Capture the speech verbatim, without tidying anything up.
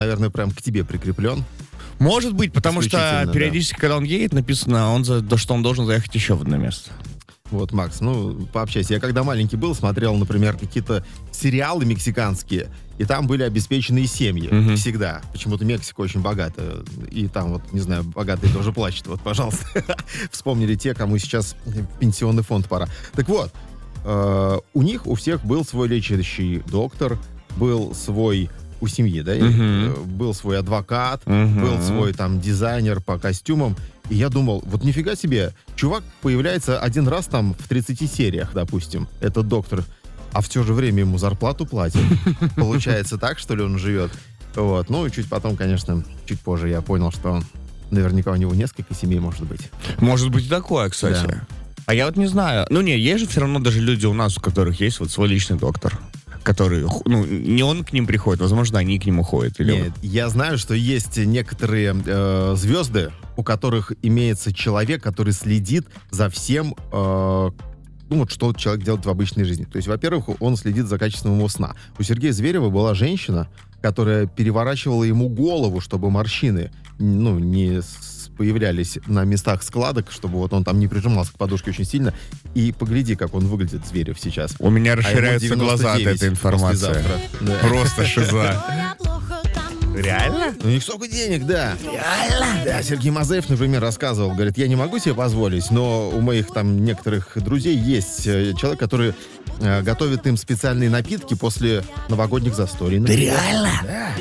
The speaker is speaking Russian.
наверное, прям к тебе прикреплен. Может быть, потому что Исключительно, периодически, когда он едет, написано, он за, что он должен заехать еще в одно место. Вот, Макс, ну, пообщайся. Я когда маленький был, смотрел, например, какие-то сериалы мексиканские, и там были обеспеченные семьи. Мгм. Всегда. Почему-то Мексика очень богатая. И там, вот, не знаю, богатые тоже плачут. Вот, пожалуйста. Вспомнили те, кому сейчас в пенсионный фонд пора. Так вот, э, у них у всех был свой лечащий доктор, был свой... У семьи, да? Мгм. Э, Был свой адвокат, Мгм. был свой там дизайнер по костюмам. И я думал, вот нифига себе, чувак появляется один раз там в тридцати сериях, допустим, этот доктор, а в то же время ему зарплату платят. Получается так, что ли, он живет? Вот. Ну, и чуть потом, конечно, чуть позже я понял, что наверняка у него несколько семей может быть. Может быть и такое, кстати. Да. А я вот не знаю. Ну не, есть же все равно даже люди у нас, у которых есть вот свой личный доктор. Который, ну, не он к ним приходит, возможно, они к нему ходят. Или Нет, я знаю, что есть некоторые э, звезды, у которых имеется человек, который следит за всем, э, ну вот что человек делает в обычной жизни. То есть, во-первых, он следит за качеством его сна. У Сергея Зверева была женщина, которая переворачивала ему голову, чтобы морщины, ну, не с- появлялись на местах складок, чтобы вот он там не прижимался к подушке очень сильно. И погляди, как он выглядит, Зверев, сейчас. У меня А ему расширяются глаза от девяносто девять этой информации. послезавтра. Да. Просто шиза. Реально? У них столько денег, да. Реально? Да, Сергей Мазаев, например, рассказывал, говорит, я не могу себе позволить, но у моих там некоторых друзей есть э, человек, который э, готовит им специальные напитки после новогодних застолий. например. реально? Да.